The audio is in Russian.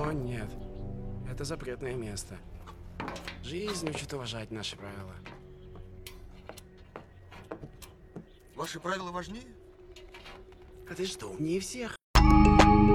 О, нет. Это запретное место. Жизнь учит уважать наши правила. Ваши правила важнее? А ты что, не всех